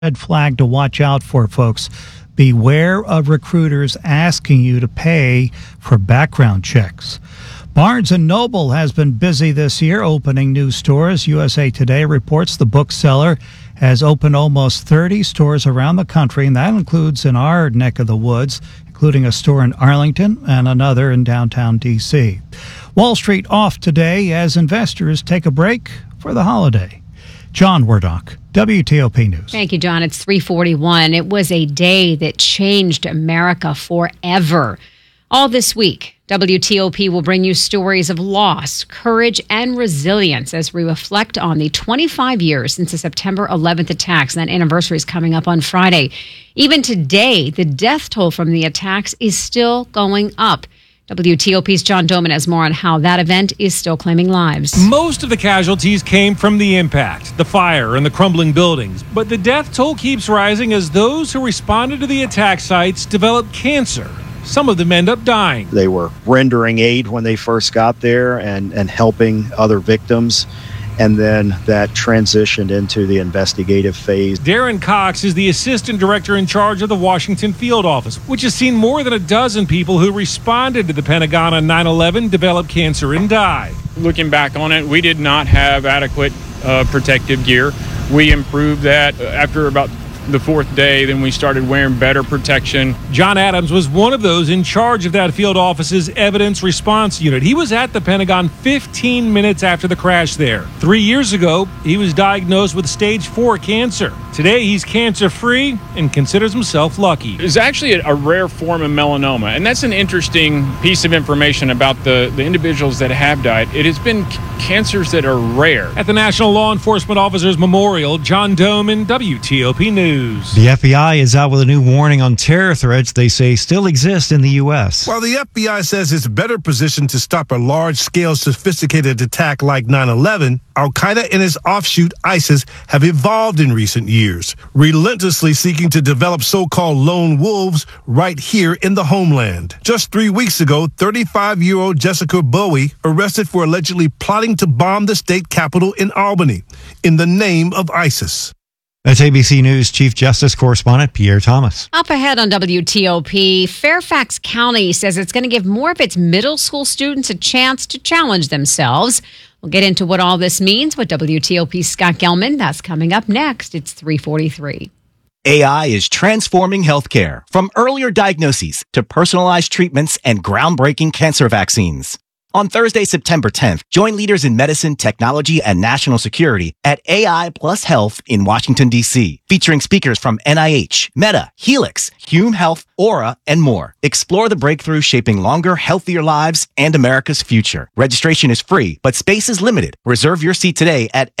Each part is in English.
red flag to watch out for, folks. Beware of recruiters asking you to pay for background checks. Barnes & Noble has been busy this year opening new stores. USA Today reports the bookseller has opened almost 30 stores around the country, and that includes in our neck of the woods, including a store in Arlington and another in downtown D.C. Wall Street off today as investors take a break for the holiday. John Wardock, WTOP News. Thank you, John. It's 3:41. It was a day that changed America forever. All this week, WTOP will bring you stories of loss, courage, and resilience as we reflect on the 25 years since the September 11th attacks. And that anniversary is coming up on Friday. Even today, the death toll from the attacks is still going up. WTOP's John Domen has more on how that event is still claiming lives. Most of the casualties came from the impact, the fire, and the crumbling buildings. But the death toll keeps rising as those who responded to the attack sites develop cancer. Some of them end up dying. They were rendering aid when they first got there and helping other victims. And then that transitioned into the investigative phase. Darren Cox is the assistant director in charge of the Washington Field Office, which has seen more than a dozen people who responded to the Pentagon on 9/11 develop cancer and die. Looking back on it, we did not have adequate protective gear. We improved that after about the fourth day. Then we started wearing better protection. John Adams was one of those in charge of that field office's evidence response unit. He was at the Pentagon 15 minutes after the crash there. 3 years ago, he was diagnosed with stage 4 cancer. Today, he's cancer-free and considers himself lucky. It's actually a rare form of melanoma, and that's an interesting piece of information about the individuals that have died. It has been cancers that are rare. At the National Law Enforcement Officers Memorial, John Domen, WTOP News. The FBI is out with a new warning on terror threats they say still exist in the U.S. While the FBI says it's better positioned to stop a large-scale, sophisticated attack like 9/11, Al-Qaeda and its offshoot ISIS have evolved in recent years, relentlessly seeking to develop so-called lone wolves right here in the homeland. Just 3 weeks ago, 35-year-old Jessica Bowie arrested for allegedly plotting to bomb the state capitol in Albany in the name of ISIS. That's ABC News Chief Justice Correspondent Pierre Thomas. Up ahead on WTOP, Fairfax County says it's going to give more of its middle school students a chance to challenge themselves. We'll get into what all this means with WTOP's Scott Gelman. That's coming up next. It's 3:43. AI is transforming healthcare, from earlier diagnoses to personalized treatments and groundbreaking cancer vaccines. On Thursday, September 10th, join leaders in medicine, technology, and national security at AI Plus Health in Washington, D.C., featuring speakers from NIH, Meta, Helix, Hume Health, Aura, and more. Explore the breakthrough shaping longer, healthier lives and America's future. Registration is free, but space is limited. Reserve your seat today at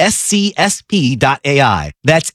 scsp.ai. That's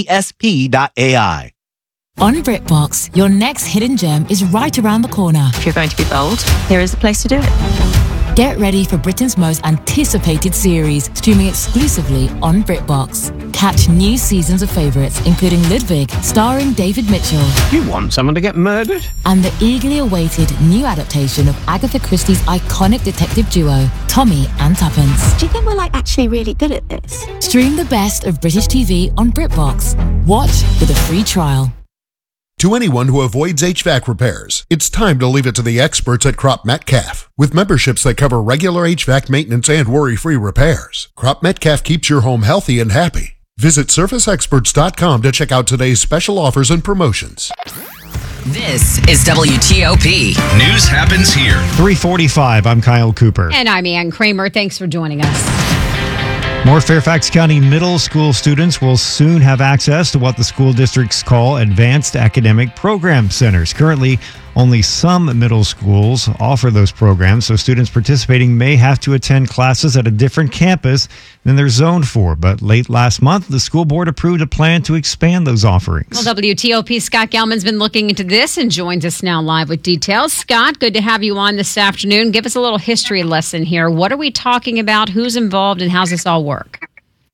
scsp.ai. On BritBox, your next hidden gem is right around the corner. If you're going to be bold, here is the place to do it. Get ready for Britain's most anticipated series, streaming exclusively on BritBox. Catch new seasons of favourites, including Ludwig, starring David Mitchell. You want someone to get murdered? And the eagerly awaited new adaptation of Agatha Christie's iconic detective duo, Tommy and Tuppence. Do you think we're actually really good at this? Stream the best of British TV on BritBox. Watch with a free trial. To anyone who avoids HVAC repairs, it's time to leave it to the experts at Crop Metcalf. With memberships that cover regular HVAC maintenance and worry-free repairs, Crop Metcalf keeps your home healthy and happy. Visit SurfaceExperts.com to check out today's special offers and promotions. This is WTOP. News happens here. 3:45, I'm Kyle Cooper. And I'm Ann Kramer. Thanks for joining us. More Fairfax County middle school students will soon have access to what the school districts call advanced academic program centers. Currently, only some middle schools offer those programs, so students participating may have to attend classes at a different campus than they're zoned for. But late last month, the school board approved a plan to expand those offerings. Well, WTOP's Scott Gelman's been looking into this and joins us now live with details. Scott, good to have you on this afternoon. Give us a little history lesson here. What are we talking about? Who's involved and how's this all work?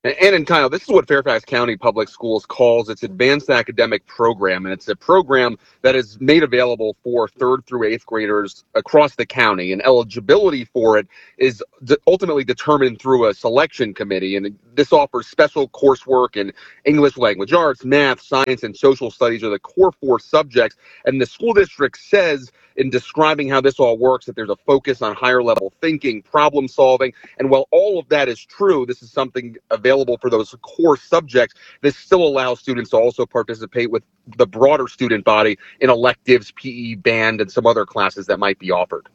And Kyle, this is what Fairfax County Public Schools calls its advanced academic program. And it's a program that is made available for 3rd through 8th graders across the county. And eligibility for it is ultimately determined through a selection committee. And this offers special coursework in English language arts, math, science, and social studies are the core 4 subjects. And the school district says in describing how this all works that there's a focus on higher level thinking, problem solving. And while all of that is true, this is something available for those core subjects. This still allows students to also participate with the broader student body in electives, PE, band, and some other classes that might be offered.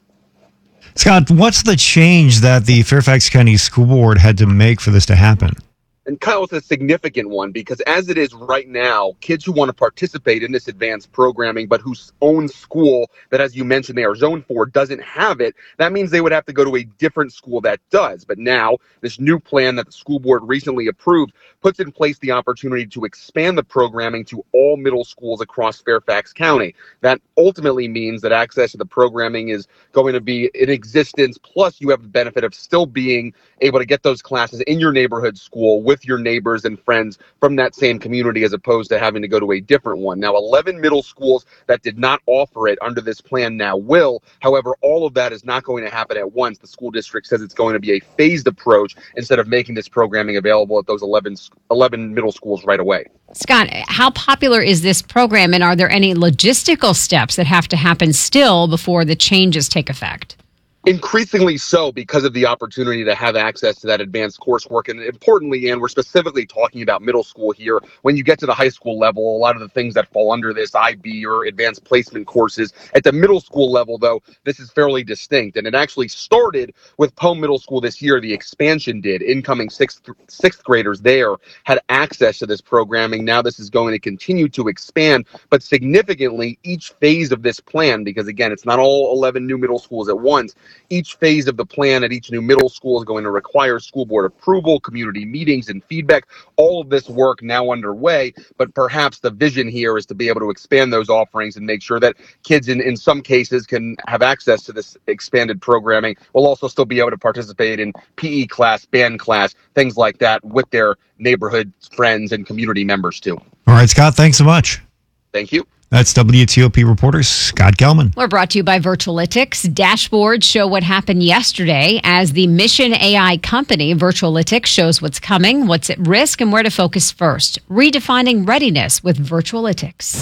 Scott, what's the change that the Fairfax County School Board had to make for this to happen? And Kyle, it's a significant one because as it is right now, kids who want to participate in this advanced programming, but whose own school that, as you mentioned, they are zoned for, doesn't have it, that means they would have to go to a different school that does. But now, this new plan that the school board recently approved puts in place the opportunity to expand the programming to all middle schools across Fairfax County. That ultimately means that access to the programming is going to be in existence, plus you have the benefit of still being able to get those classes in your neighborhood school with your neighbors and friends from that same community as opposed to having to go to a different one. Now, 11 middle schools that did not offer it under this plan now will. However, all of that is not going to happen at once. The school district says it's going to be a phased approach instead of making this programming available at those 11 middle schools right away. Scott, how popular is this program, and are there any logistical steps that have to happen still before the changes take effect? Increasingly so because of the opportunity to have access to that advanced coursework. And importantly, and we're specifically talking about middle school here, when you get to the high school level, a lot of the things that fall under this IB or advanced placement courses. At the middle school level, though, this is fairly distinct. And it actually started with Poe Middle School this year. The expansion did. Incoming sixth graders there had access to this programming. Now this is going to continue to expand, but significantly each phase of this plan, because again, it's not all 11 new middle schools at once. Each phase of the plan at each new middle school is going to require school board approval, community meetings, and feedback. All of this work now underway, but perhaps the vision here is to be able to expand those offerings and make sure that kids in some cases can have access to this expanded programming while also still be able to participate in PE class, band class, things like that with their neighborhood friends and community members too. All right, Scott, thanks so much. Thank you. That's WTOP reporter Scott Gelman. We're brought to you by Virtualytics. Dashboards show what happened yesterday as the Mission AI company. Virtualytics shows what's coming, what's at risk, and where to focus first. Redefining readiness with Virtualytics.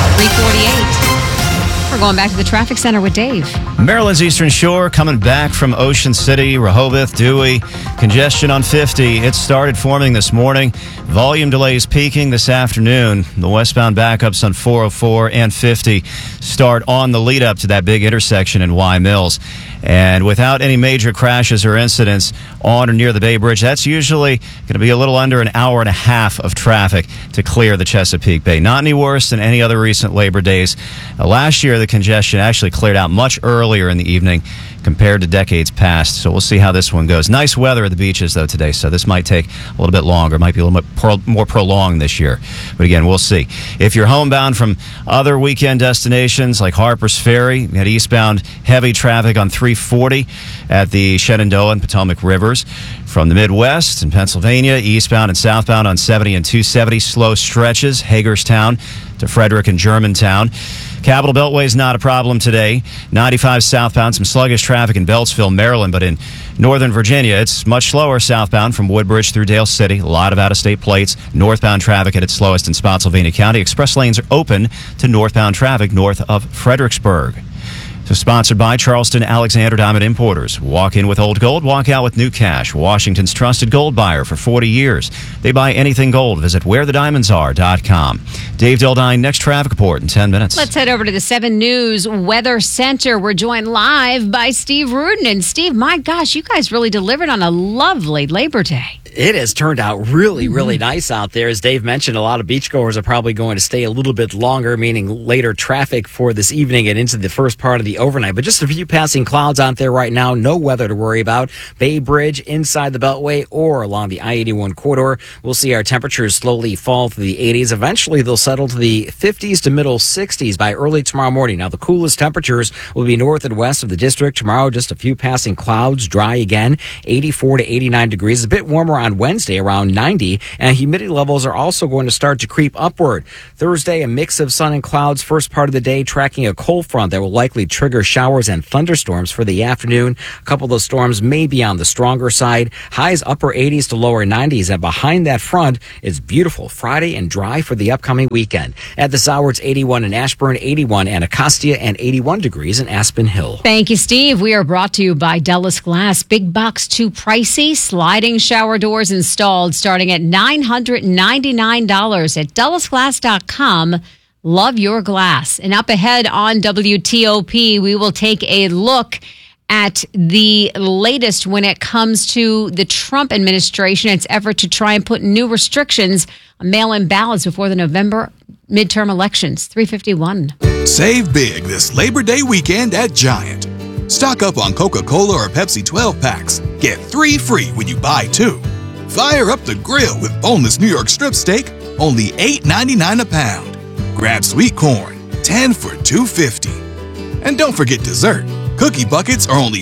3:48. We're going back to the traffic center with Dave. Maryland's Eastern Shore coming back from Ocean City, Rehoboth, Dewey. Congestion on 50. It started forming this morning. Volume delays peaking this afternoon. The westbound backups on 404 and 50 start on the lead up to that big intersection in Y Mills. And without any major crashes or incidents on or near the Bay Bridge, that's usually going to be a little under an hour and a half of traffic to clear the Chesapeake Bay. Not any worse than any other recent Labor Days. Last year, the congestion actually cleared out much earlier in the evening compared to decades past. So we'll see how this one goes. Nice weather at the beaches, though, today, so this might take a little bit longer. Might be a little bit more prolonged this year. But again, we'll see. If you're homebound from other weekend destinations like Harper's Ferry, you had eastbound heavy traffic on 340 at the Shenandoah and Potomac Rivers. From the Midwest and Pennsylvania, eastbound and southbound on 70 and 270, slow stretches, Hagerstown to Frederick and Germantown. Capitol Beltway is not a problem today. 95 southbound, some sluggish traffic in Beltsville, Maryland, but in Northern Virginia, it's much slower southbound from Woodbridge through Dale City. A lot of out-of-state plates. Northbound traffic at its slowest in Spotsylvania County. Express lanes are open to northbound traffic north of Fredericksburg. So sponsored by Charleston Alexander Diamond Importers. Walk in with old gold, walk out with new cash. Washington's trusted gold buyer for 40 years. They buy anything gold. Visit wherethediamondsare.com. Dave Dildine, next traffic report in 10 minutes. Let's head over to the 7 News Weather Center. We're joined live by Steve Rudin. And Steve, my gosh, you guys really delivered on a lovely Labor Day. It has turned out really nice out there. As Dave mentioned, a lot of beachgoers are probably going to stay a little bit longer, meaning later traffic for this evening and into the first part of the overnight. But just a few passing clouds out there right now. No weather to worry about. Bay Bridge, inside the Beltway, or along the I-81 corridor. We'll see our temperatures slowly fall to the 80s. Eventually, they'll settle to the 50s to middle 60s by early tomorrow morning. Now, the coolest temperatures will be north and west of the district. Tomorrow, just a few passing clouds, dry again. 84 to 89 degrees. A bit warmer on on Wednesday around 90, and humidity levels are also going to start to creep upward. Thursday, a mix of sun and clouds first part of the day, tracking a cold front that will likely trigger showers and thunderstorms for the afternoon. A couple of those storms may be on the stronger side. Highs upper 80s to lower 90s, and behind that front, it's beautiful Friday and dry for the upcoming weekend. At this hour, it's 81 in Ashburn, 81 in Anacostia, and 81 degrees in Aspen Hill. Thank you, Steve. We are brought to you by Dellis Glass. Big box too pricey. Sliding shower doors installed starting at $999 at DellisGlass.com. Love your glass. And up ahead on WTOP, we will take a look at the latest when it comes to the Trump administration, its effort to try and put new restrictions on mail-in ballots before the November midterm elections. 351. Save big this Labor Day weekend at Giant. Stock up on Coca-Cola or Pepsi 12 packs. Get 3 free when you buy 2. Fire up the grill with boneless New York strip steak, only $8.99 a pound. Grab sweet corn, 10 for $2.50. And don't forget dessert. Cookie buckets are only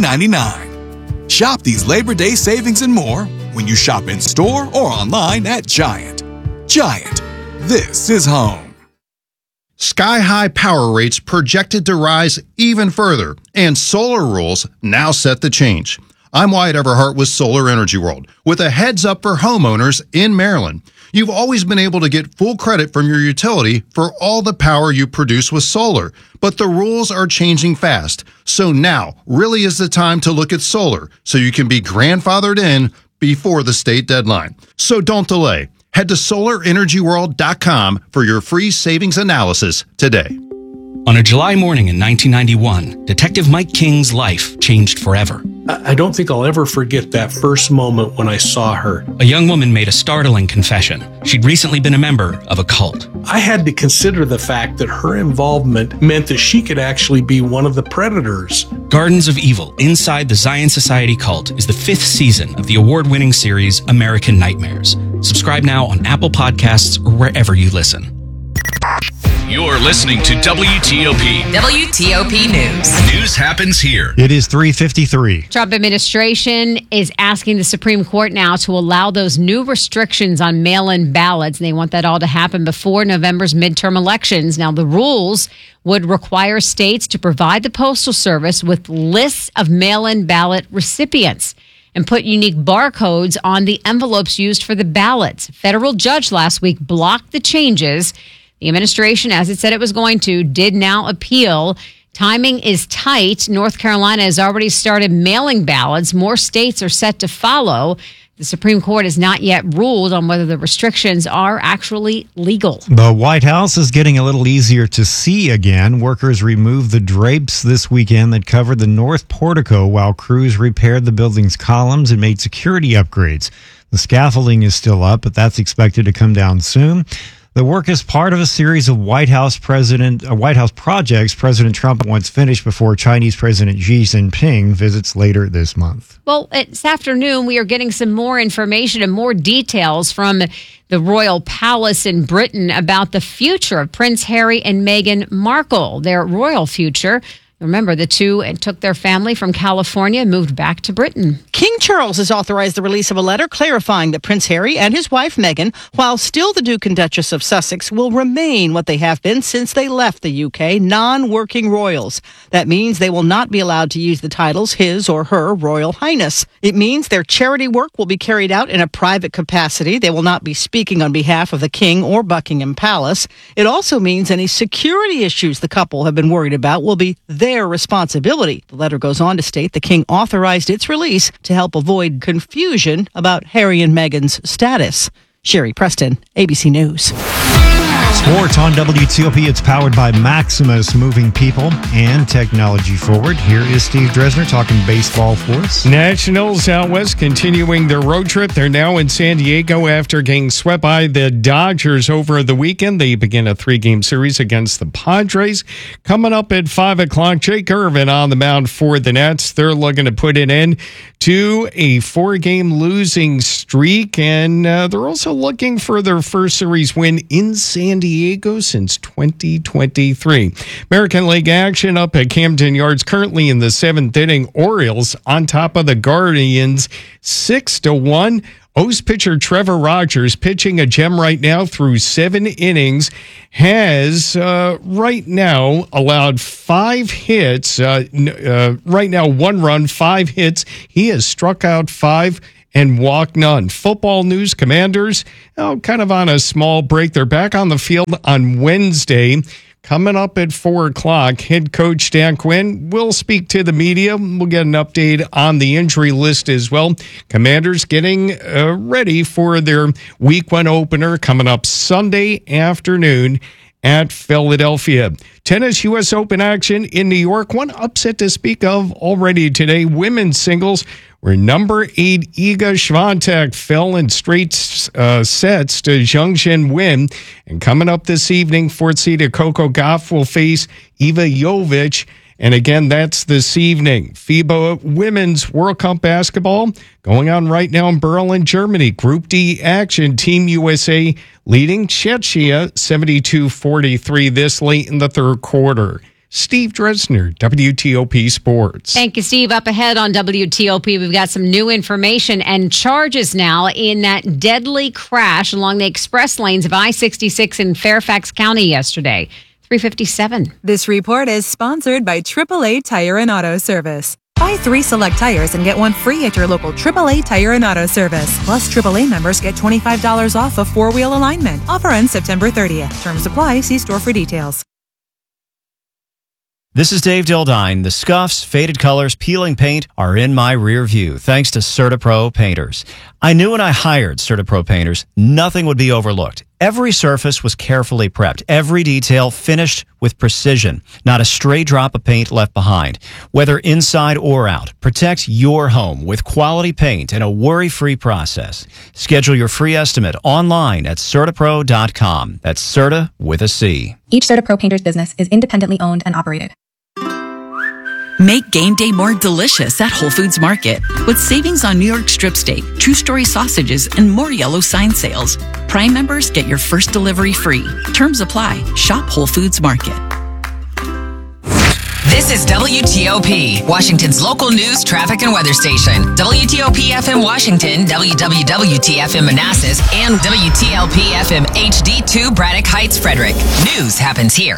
$3.99. Shop these Labor Day savings and more when you shop in store or online at Giant. Giant, this is home. Sky-high power rates projected to rise even further, and solar rules now set the change. I'm Wyatt Everhart with Solar Energy World, with a heads up for homeowners in Maryland. You've always been able to get full credit from your utility for all the power you produce with solar, but the rules are changing fast. So now really is the time to look at solar so you can be grandfathered in before the state deadline. So don't delay. Head to solarenergyworld.com for your free savings analysis today. On a July morning in 1991, Detective Mike King's life changed forever. I don't think I'll ever forget that first moment when I saw her. A young woman made a startling confession. She'd recently been a member of a cult. I had to consider the fact that her involvement meant that she could actually be one of the predators. Gardens of Evil Inside the Zion Society Cult is the 5th season of the award-winning series American Nightmares. Subscribe now on Apple Podcasts or wherever you listen. You're listening to WTOP. WTOP News. News happens here. It is 3:53. Trump administration is asking the Supreme Court now to allow those new restrictions on mail-in ballots. And they want that all to happen before November's midterm elections. Now, the rules would require states to provide the Postal Service with lists of mail-in ballot recipients and put unique barcodes on the envelopes used for the ballots. A federal judge last week blocked the changes. The administration, as it said it was going to, did now appeal. Timing is tight. North Carolina has already started mailing ballots. More states are set to follow. The Supreme Court has not yet ruled on whether the restrictions are actually legal. The White House is getting a little easier to see again. Workers removed the drapes this weekend that covered the north portico while crews repaired the building's columns and made security upgrades. The scaffolding is still up, but that's expected to come down soon. The work is part of a series of White House projects President Trump wants finished before Chinese President Xi Jinping visits later this month. Well, this afternoon, we are getting some more information and more details from the Royal Palace in Britain about the future of Prince Harry and Meghan Markle, their royal future. Remember, the two took their family from California and moved back to Britain. King Charles has authorized the release of a letter clarifying that Prince Harry and his wife Meghan, while still the Duke and Duchess of Sussex, will remain what they have been since they left the UK, non-working royals. That means they will not be allowed to use the titles His or Her Royal Highness. It means their charity work will be carried out in a private capacity. They will not be speaking on behalf of the King or Buckingham Palace. It also means any security issues the couple have been worried about will be their responsibility. The letter goes on to state the King authorized its release to help avoid confusion about Harry and Meghan's status. Sherry Preston, ABC News. Sports on WTOP. It's powered by Maximus, moving people and technology forward. Here is Steve Dresner talking baseball for us. Nationals out west continuing their road trip. They're now in San Diego after getting swept by the Dodgers over the weekend. They begin a 3-game series against the Padres. Coming up at 5 o'clock, Jake Irvin on the mound for the Nets. They're looking to put an end to a 4-game losing streak, and they're also looking for their first series win in San Diego since 2023. American League action up at Camden Yards, currently in the 7th inning. Orioles on top of the Guardians 6-1. O's pitcher Trevor Rogers, pitching a gem right now through 7 innings, has right now allowed 5 hits. Right now, 1 run, 5 hits. He has struck out 5 and walked none. Football news: Commanders, kind of on a small break. They're back on the field on Wednesday. Coming up at 4 o'clock, head coach Dan Quinn will speak to the media. We'll get an update on the injury list as well. Commanders getting ready for their Week 1 opener coming up Sunday afternoon at Philadelphia. Tennis U.S. Open action in New York. One upset to speak of already today. Women's singles, where number 8 Iga Swiatek fell in straight sets to Zheng Jinwen. And coming up this evening, 4th seeded Coco Gauff will face Eva Jovic. And again, that's this evening. FIBA Women's World Cup basketball going on right now in Berlin, Germany. Group D action. Team USA leading Czechia 72-43 this late in the third quarter. Steve Dresner, WTOP Sports. Thank you, Steve. Up ahead on WTOP, we've got some new information and charges now in that deadly crash along the express lanes of I-66 in Fairfax County yesterday. 3:57. This report is sponsored by AAA Tire and Auto Service. Buy 3 select tires and get 1 free at your local AAA Tire and Auto Service. Plus, AAA members get $25 off of 4-wheel alignment. Offer ends September 30th. Terms apply. See store for details. This is Dave Dildine. The scuffs, faded colors, peeling paint are in my rear view, thanks to CertaPro painters. I knew when I hired CertaPro painters, nothing would be overlooked. Every surface was carefully prepped, every detail finished with precision. Not a stray drop of paint left behind. Whether inside or out, protect your home with quality paint and a worry-free process. Schedule your free estimate online at CertaPro.com. That's Certa with a C. Each CertaPro painter's business is independently owned and operated. Make game day more delicious at Whole Foods Market with savings on New York strip steak, two-story sausages, and more yellow sign sales. Prime members get your first delivery free. Terms apply. Shop Whole Foods Market. This is WTOP, Washington's local news, traffic, and weather station. WTOP FM Washington, WWWT FM Manassas, and WTLP FM HD2 Braddock Heights, Frederick. News happens here.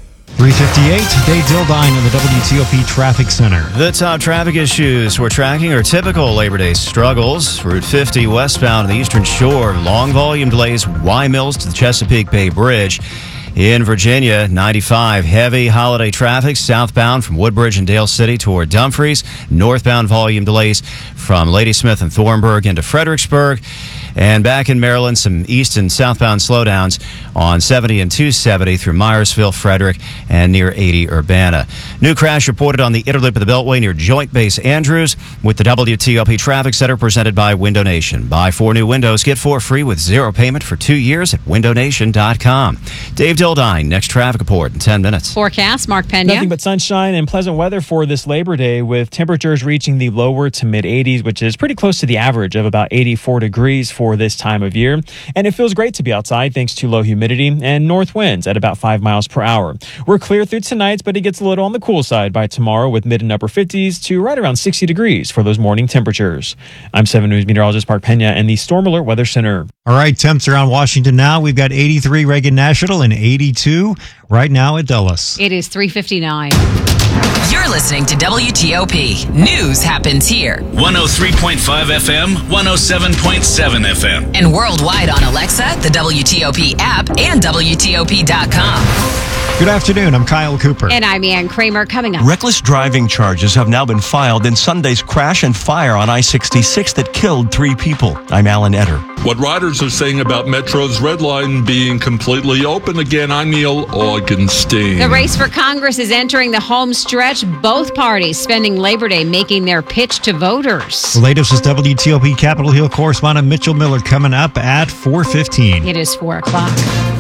3:58, Dave Dildine in the WTOP Traffic Center. The top traffic issues we're tracking are typical Labor Day struggles. Route 50 westbound on the Eastern Shore, long volume delays, Y Mills to the Chesapeake Bay Bridge. In Virginia, 95, heavy holiday traffic southbound from Woodbridge and Dale City toward Dumfries. Northbound volume delays from Ladysmith and Thornburg into Fredericksburg. And back in Maryland, some east and southbound slowdowns on 70 and 270 through Myersville, Frederick, and near 80 Urbana. New crash reported on the inner loop of the Beltway near Joint Base Andrews with the WTOP Traffic Center presented by Window Nation. Buy 4 new windows, get 4 free with 0 payment for 2 years at windownation.com. Dave Dildine, next traffic report in 10 minutes. Forecast, Mark Pena. Nothing but sunshine and pleasant weather for this Labor Day, with temperatures reaching the lower to mid 80s, which is pretty close to the average of about 84 degrees for this time of year. And it feels great to be outside thanks to low humidity and north winds at about 5 miles per hour. We're clear through tonight, but it gets a little on the cool side by tomorrow with mid and upper 50s to right around 60 degrees for those morning temperatures. I'm 7 News meteorologist Mark Pena in the Storm Alert Weather Center. All right, temps around Washington now. We've got 83 Reagan National and 82 right now at Dulles. It is 3:59. You're listening to WTOP. News happens here. 103.5 FM, 107.7 FM. And worldwide on Alexa, the WTOP app, and WTOP.com. Good afternoon. I'm Kyle Cooper. And I'm Ann Kramer. Coming up. Reckless driving charges have now been filed in Sunday's crash and fire on I-66 that killed 3 people. I'm Alan Etter. What riders are saying about Metro's Red Line being completely open again, I'm Neil Augenstein. The race for Congress is entering the home stretch. Both parties spending Labor Day making their pitch to voters. The latest is WTOP Capitol Hill correspondent Mitchell Miller coming up at 4:15. It is 4 o'clock.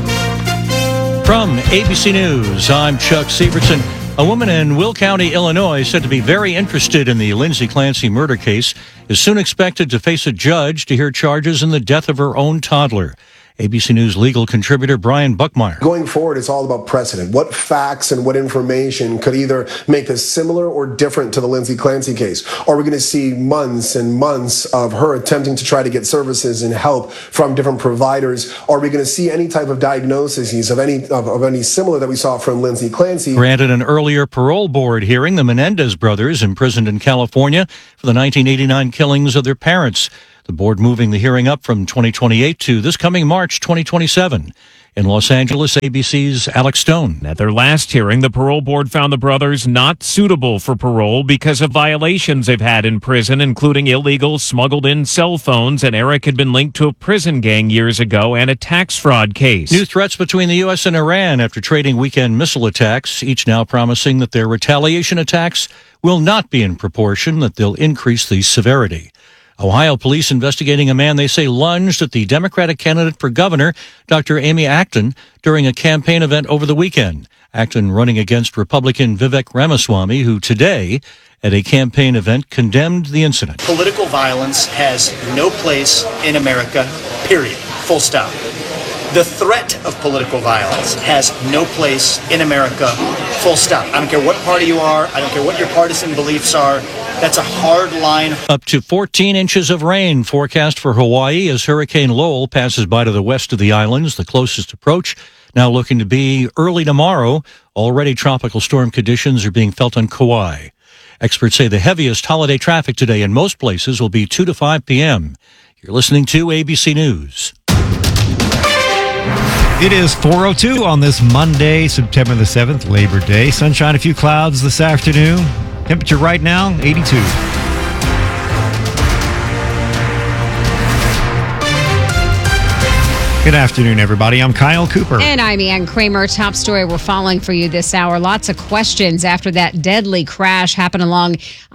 From ABC News, I'm Chuck Severson. A woman in Will County, Illinois, said to be very interested in the Lindsay Clancy murder case, is soon expected to face a judge to hear charges in the death of her own toddler. ABC News legal contributor Brian Buckmeyer. Going forward, it's all about precedent. What facts and what information could either make this similar or different to the Lindsay Clancy case? Are we going to see months and months of her attempting to try to get services and help from different providers? Are we going to see any type of diagnoses of any similar that we saw from Lindsay Clancy? Granted an earlier parole board hearing, the Menendez brothers imprisoned in California for the 1989 killings of their parents. The board moving the hearing up from 2028 to this coming March 2027. In Los Angeles, ABC's Alex Stone. At their last hearing, the parole board found the brothers not suitable for parole because of violations they've had in prison, including illegal smuggled-in cell phones, and Eric had been linked to a prison gang years ago and a tax fraud case. New threats between the U.S. and Iran after trading weekend missile attacks, each now promising that their retaliation attacks will not be in proportion, that they'll increase the severity. Ohio police investigating a man they say lunged at the Democratic candidate for governor, Dr. Amy Acton, during a campaign event over the weekend. Acton running against Republican Vivek Ramaswamy, who today, at a campaign event, condemned the incident. Political violence has no place in America, period. Full stop. The threat of political violence has no place in America, full stop. I don't care what party you are. I don't care what your partisan beliefs are. That's a hard line. Up to 14 inches of rain forecast for Hawaii as Hurricane Lowell passes by to the west of the islands. The closest approach now looking to be early tomorrow. Already tropical storm conditions are being felt on Kauai. Experts say the heaviest holiday traffic today in most places will be 2 to 5 p.m. You're listening to ABC News. It is 4:02 on this Monday, September the 7th, Labor Day. Sunshine, a few clouds this afternoon. Temperature right now, 82. Good afternoon, everybody. I'm Kyle Cooper. And I'm Ann Kramer. Top story we're following for you this hour. Lots of questions after that deadly crash happened along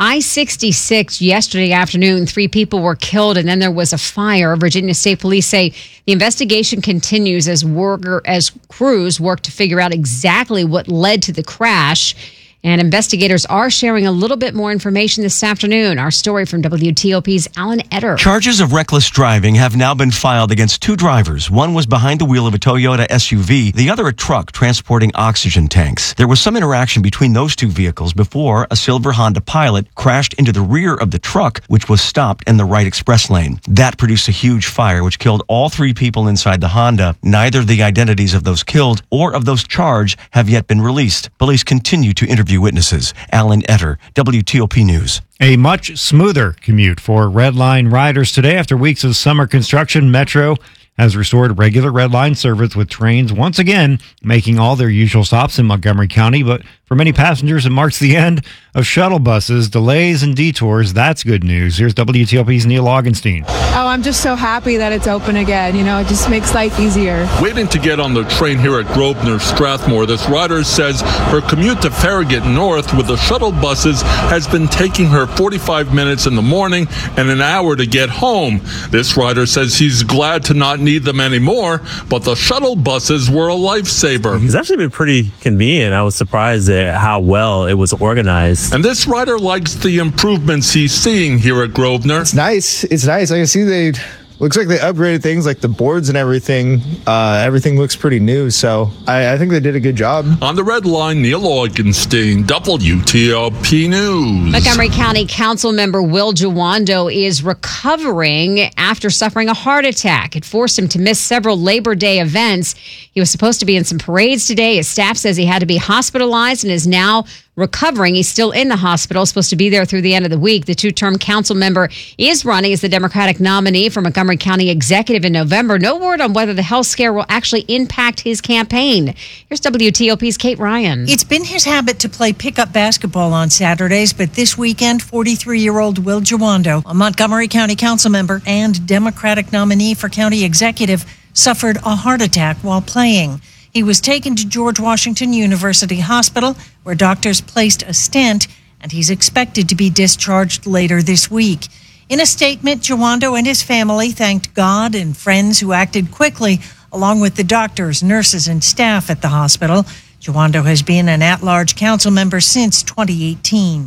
I-66 yesterday afternoon. 3 people were killed, and then there was a fire. Virginia State Police say the investigation continues as crews work to figure out exactly what led to the crash. And investigators are sharing a little bit more information this afternoon. Our story from WTOP's Alan Etter. Charges of reckless driving have now been filed against 2 drivers. One was behind the wheel of a Toyota SUV, the other a truck transporting oxygen tanks. There was some interaction between those 2 vehicles before a silver Honda Pilot crashed into the rear of the truck, which was stopped in the right express lane. That produced a huge fire, which killed all 3 people inside the Honda. Neither the identities of those killed or of those charged have yet been released. Police continue to interview witnesses. Alan Etter, WTOP News. A much smoother commute for Red Line riders today. After weeks of summer construction, Metro has restored regular Red Line service with trains once again making all their usual stops in Montgomery County. But for many passengers, it marks the end of shuttle buses, delays, and detours. That's good news. Here's WTOP's Neil Augenstein. Oh, I'm just so happy that it's open again. You know, it just makes life easier. Waiting to get on the train here at Grosvenor Strathmore, this rider says her commute to Farragut North with the shuttle buses has been taking her 45 minutes in the morning and an hour to get home. This rider says he's glad to not need them anymore, but the shuttle buses were a lifesaver. It's actually been pretty convenient. I was surprised at how well it was organized. And this rider likes the improvements he's seeing here at Grosvenor. It's nice. I can see looks like they upgraded things like the boards and everything. Everything looks pretty new, so I think they did a good job. On the Red Line, Neil Augenstein, WTOP News. Montgomery County Council member Will Jawando is recovering after suffering a heart attack. It forced him to miss several Labor Day events. He was supposed to be in some parades today. His staff says he had to be hospitalized and is now recovering. He's still in the hospital, supposed to be there through the end of the week. The 2-term council member is running as the Democratic nominee for Montgomery County Executive in November. No word on whether the health scare will actually impact his campaign. Here's WTOP's Kate Ryan. It's been his habit to play pickup basketball on Saturdays, but this weekend, 43-year-old Will Jawando, a Montgomery County council member and Democratic nominee for county executive, suffered a heart attack while playing. He was taken to George Washington University Hospital, where doctors placed a stent, and he's expected to be discharged later this week. In a statement, Jawando and his family thanked God and friends who acted quickly, along with the doctors, nurses, and staff at the hospital. Jawando has been an at-large council member since 2018.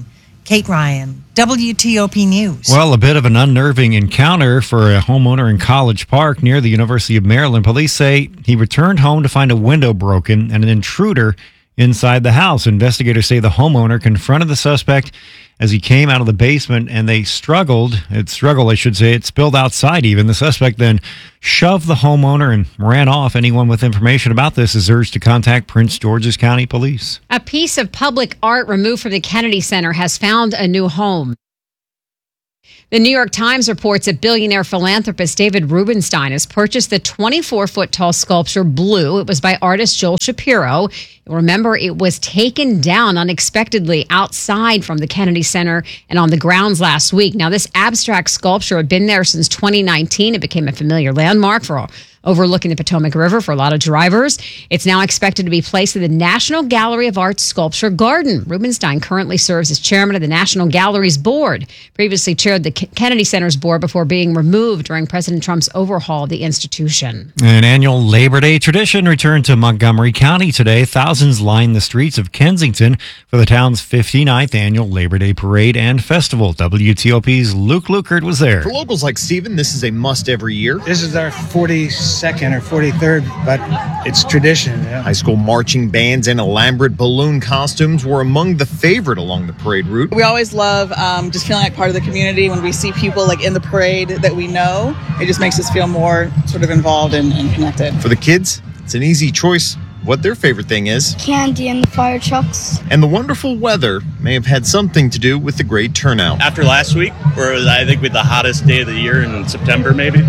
Kate Ryan, WTOP News. Well, a bit of an unnerving encounter for a homeowner in College Park near the University of Maryland. Police say he returned home to find a window broken and an intruder inside the house. Investigators say the homeowner confronted the suspect as he came out of the basement, and they struggled. It spilled outside even. The suspect then shoved the homeowner and ran off. Anyone with information about this is urged to contact Prince George's County Police. A piece of public art removed from the Kennedy Center has found a new home. The New York Times reports that billionaire philanthropist David Rubenstein has purchased the 24-foot-tall sculpture Blue. It was by artist Joel Shapiro. Remember, it was taken down unexpectedly outside from the Kennedy Center and on the grounds last week. Now, this abstract sculpture had been there since 2019. It became a familiar landmark overlooking the Potomac River for a lot of drivers. It's now expected to be placed in the National Gallery of Art's Sculpture Garden. Rubenstein currently serves as chairman of the National Gallery's board. Previously chaired the Kennedy Center's board before being removed during President Trump's overhaul of the institution. An annual Labor Day tradition returned to Montgomery County today. Thousands lined the streets of Kensington for the town's 59th annual Labor Day parade and festival. WTOP's Luke Lukert was there. For locals like Stephen, this is a must every year. This is our 42nd or 43rd, but it's tradition. Yeah. High school marching bands and elaborate balloon costumes were among the favorite along the parade route. We always love just feeling like part of the community. When we see people like in the parade that we know, it just makes us feel more sort of involved and connected. For the kids, it's an easy choice what their favorite thing is. Candy and the fire trucks. And the wonderful weather may have had something to do with the great turnout. After last week, where it was, I think, with the hottest day of the year in September, maybe.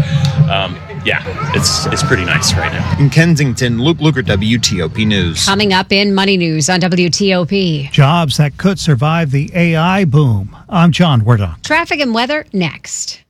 It's pretty nice right now. In Kensington, Luke Lukert, WTOP News. Coming up in Money News on WTOP. Jobs that could survive the AI boom. I'm John Wardon. Traffic and weather next.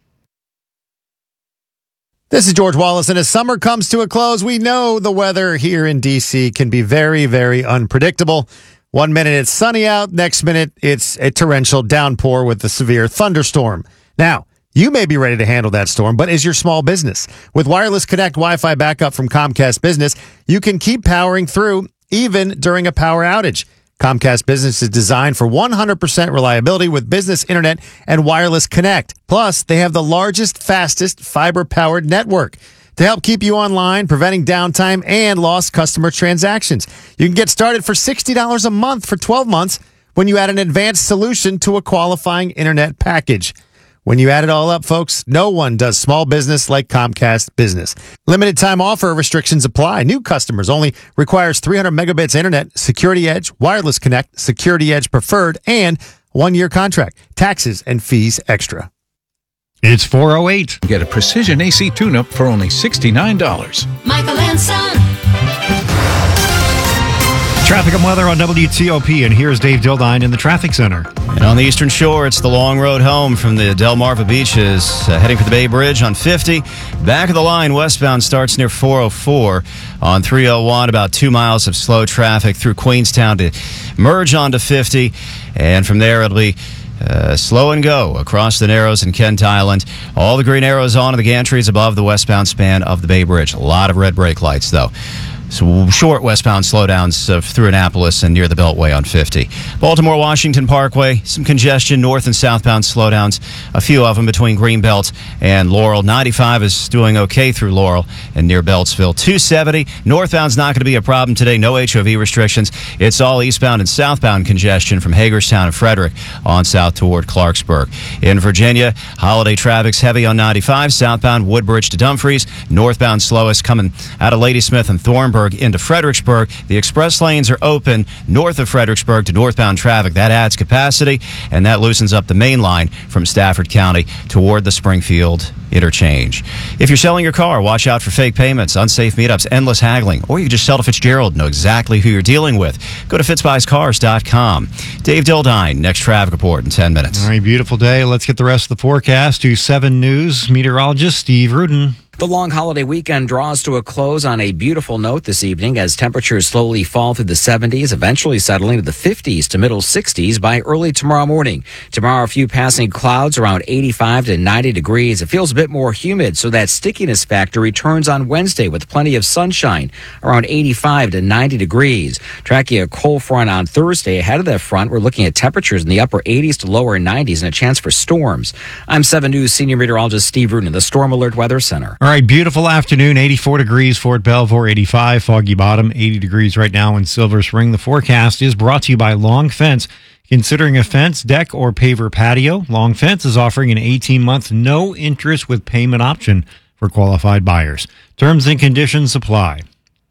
This is George Wallace, and as summer comes to a close, we know the weather here in D.C. can be very, very unpredictable. 1 minute it's sunny out, next minute it's a torrential downpour with a severe thunderstorm. Now, you may be ready to handle that storm, but is your small business? With Wireless Connect Wi-Fi backup from Comcast Business, you can keep powering through even during a power outage. Comcast Business is designed for 100% reliability with business internet and Wireless Connect. Plus, they have the largest, fastest fiber-powered network to help keep you online, preventing downtime and lost customer transactions. You can get started for $60 a month for 12 months when you add an advanced solution to a qualifying internet package. When you add it all up, folks, no one does small business like Comcast Business. Limited time offer restrictions apply. New customers only requires 300 megabits internet, Security Edge, Wireless Connect, Security Edge Preferred, and 1-year contract. Taxes and fees extra. It's 4:08. Get a precision AC tune-up for only $69. Michael and Son. Traffic and weather on WTOP, and here's Dave Dildine in the traffic center. And on the Eastern Shore, it's the long road home from the Delmarva Beaches, heading for the Bay Bridge on 50. Back of the line, westbound starts near 404. On 301, about 2 miles of slow traffic through Queenstown to merge onto 50. And from there, it'll be slow and go across the Narrows and Kent Island. All the green arrows on and the gantries above the westbound span of the Bay Bridge. A lot of red brake lights, though. So short westbound slowdowns through Annapolis and near the Beltway on 50. Baltimore-Washington Parkway, some congestion, north and southbound slowdowns, a few of them between Greenbelt and Laurel. 95 is doing okay through Laurel and near Beltsville. 270, northbound's not going to be a problem today, no HOV restrictions. It's all eastbound and southbound congestion from Hagerstown and Frederick on south toward Clarksburg. In Virginia, holiday traffic's heavy on 95, southbound Woodbridge to Dumfries, northbound slowest coming out of Ladysmith and Thornburg into Fredericksburg. The express lanes are open north of Fredericksburg to northbound traffic. That adds capacity, and that loosens up the main line from Stafford County toward the Springfield interchange. If you're selling your car, watch out for fake payments, unsafe meetups, endless haggling, or you can just sell to Fitzgerald, know exactly who you're dealing with. Go to fitzbuyscars.com. Dave Dildine, next traffic report in 10 minutes. All right, beautiful day. Let's get the rest of the forecast to 7 News meteorologist Steve Rudin. The long holiday weekend draws to a close on a beautiful note this evening as temperatures slowly fall through the 70s, eventually settling to the 50s to middle 60s by early tomorrow morning. Tomorrow, a few passing clouds around 85 to 90 degrees. It feels a bit more humid, so that stickiness factor returns on Wednesday with plenty of sunshine, around 85 to 90 degrees. Tracking a cold front on Thursday. Ahead of that front, we're looking at temperatures in the upper 80s to lower 90s and a chance for storms. I'm 7 News senior meteorologist Steve Rudin, the Storm Alert Weather Center. All right, beautiful afternoon, 84 degrees, Fort Belvoir, 85, Foggy Bottom, 80 degrees right now in Silver Spring. The forecast is brought to you by Long Fence. Considering a fence, deck, or paver patio, Long Fence is offering an 18-month no interest with payment option for qualified buyers. Terms and conditions apply.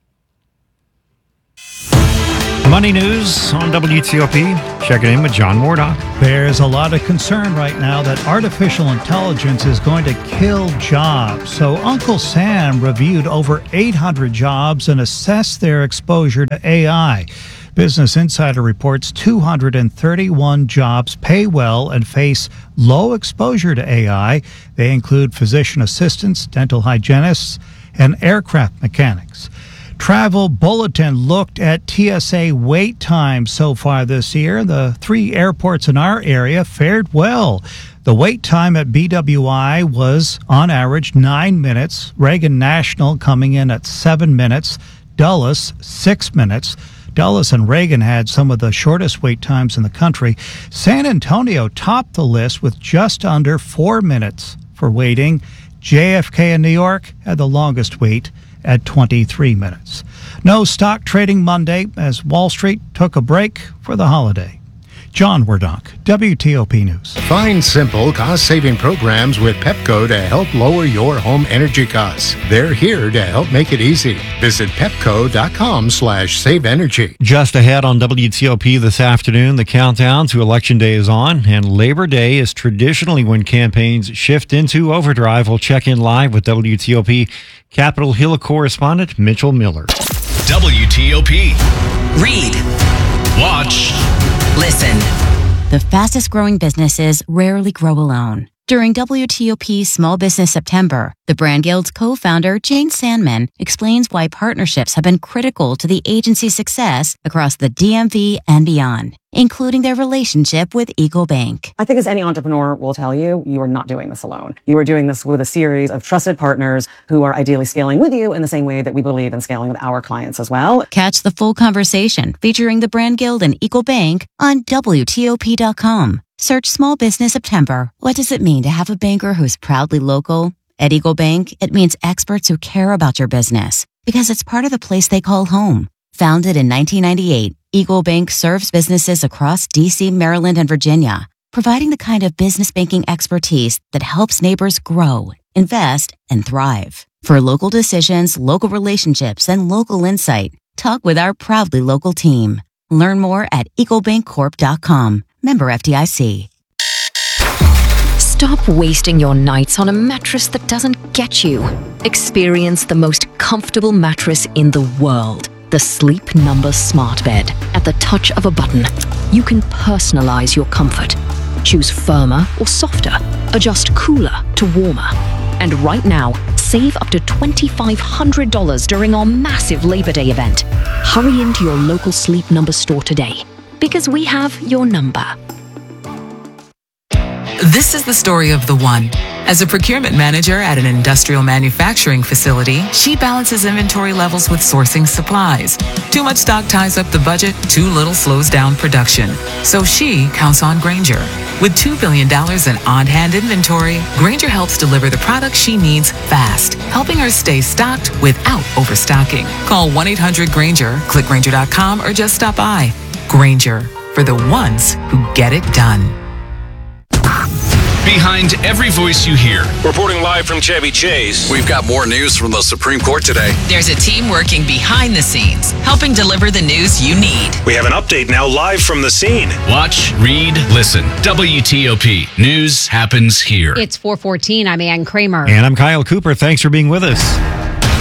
Money news on WTOP. Checking in with John Wardock. There's a lot of concern right now that artificial intelligence is going to kill jobs. So Uncle Sam reviewed over 800 jobs and assessed their exposure to AI. Business Insider reports 231 jobs pay well and face low exposure to AI. They include physician assistants, dental hygienists, and aircraft mechanics. Travel Bulletin looked at TSA wait times so far this year. The 3 airports in our area fared well. The wait time at BWI was, on average, 9 minutes. Reagan National coming in at 7 minutes. Dulles, 6 minutes. Dulles and Reagan had some of the shortest wait times in the country. San Antonio topped the list with just under 4 minutes for waiting. JFK in New York had the longest wait at 23 minutes. No stock trading Monday as Wall Street took a break for the holiday. John Wardock, WTOP News. Find simple, cost-saving programs with Pepco to help lower your home energy costs. They're here to help make it easy. Visit pepco.com/saveenergy. Just ahead on WTOP this afternoon, the countdown to Election Day is on, and Labor Day is traditionally when campaigns shift into overdrive. We'll check in live with WTOP Capitol Hill correspondent Mitchell Miller. WTOP. Read. Watch. Listen. The fastest growing businesses rarely grow alone. During WTOP Small Business September, the Brand Guild's co-founder, Jane Sandman, explains why partnerships have been critical to the agency's success across the DMV and beyond, including their relationship with Eagle Bank. I think as any entrepreneur will tell you, you are not doing this alone. You are doing this with a series of trusted partners who are ideally scaling with you in the same way that we believe in scaling with our clients as well. Catch the full conversation featuring the Brand Guild and Eagle Bank on WTOP.com. Search Small Business September. What does it mean to have a banker who's proudly local? At Eagle Bank, it means experts who care about your business because it's part of the place they call home. Founded in 1998, Eagle Bank serves businesses across D.C., Maryland, and Virginia, providing the kind of business banking expertise that helps neighbors grow, invest, and thrive. For local decisions, local relationships, and local insight, talk with our proudly local team. Learn more at eaglebankcorp.com. Member FDIC. Stop wasting your nights on a mattress that doesn't get you. Experience the most comfortable mattress in the world. The Sleep Number Smart Bed. At the touch of a button, you can personalize your comfort. Choose firmer or softer. Adjust cooler to warmer. And right now, save up to $2,500 during our massive Labor Day event. Hurry into your local Sleep Number store today, because we have your number. This is the story of the one. As a procurement manager at an industrial manufacturing facility, she balances inventory levels with sourcing supplies. Too much stock ties up the budget, too little slows down production. So she counts on Grainger. With $2 billion in on-hand inventory, Grainger helps deliver the products she needs fast, helping her stay stocked without overstocking. Call 1-800-GRAINGER, click Grainger.com, or just stop by. Grainger, for the ones who get it done. Behind every voice you hear. Reporting live from Chevy Chase. We've got more news from the Supreme Court today. There's a team working behind the scenes, helping deliver the news you need. We have an update now live from the scene. Watch, read, listen. WTOP. News happens here. It's 4:14. I'm Ann Kramer. And I'm Kyle Cooper. Thanks for being with us.